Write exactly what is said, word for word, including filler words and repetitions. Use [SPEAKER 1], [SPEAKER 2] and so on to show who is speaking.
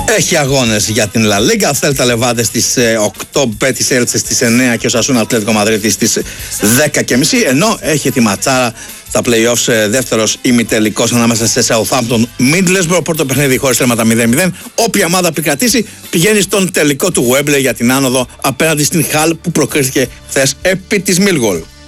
[SPEAKER 1] Έχει αγώνες για την Λα Λίγκα. Θέλτα Λεβάντε στις οκτώ, Μπέτις Έλτσε στις εννιά και ο Σασούνα Ατλέτικο Μαδρίτη στις δέκα και μισή. Ενώ έχει τη ματσάρα στα play-offs δεύτερος ημιτελικός ανάμεσα σε Southampton Middlesbrough. Πρώτο παιχνίδι χωρίς τέρματα μηδέν μηδέν. Όποια ομάδα επικρατήσει πηγαίνει στον τελικό του Wembley για την άνοδο απέναντι στην Hull που προκρίθηκε χθες επί της Millwall.